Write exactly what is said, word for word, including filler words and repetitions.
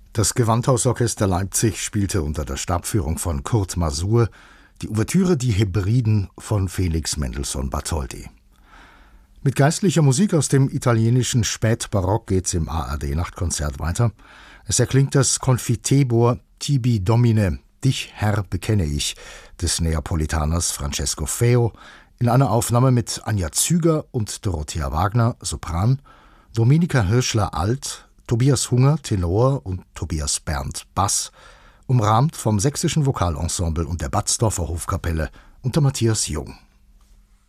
Das Gewandhausorchester Leipzig spielte unter der Stabführung von Kurt Masur die Ouvertüre Die Hebriden von Felix Mendelssohn Bartholdy. Mit geistlicher Musik aus dem italienischen Spätbarock geht's im A R D-Nachtkonzert weiter. Es erklingt das Confitebor Tibi Domine, Dich, Herr, bekenne ich, des Neapolitaners Francesco Feo, in einer Aufnahme mit Anja Züger und Dorothea Wagner, Sopran, Dominika Hirschler, Alt, Tobias Hunger, Tenor und Tobias Berndt, Bass, umrahmt vom Sächsischen Vokalensemble und der Batzdorfer Hofkapelle unter Matthias Jung.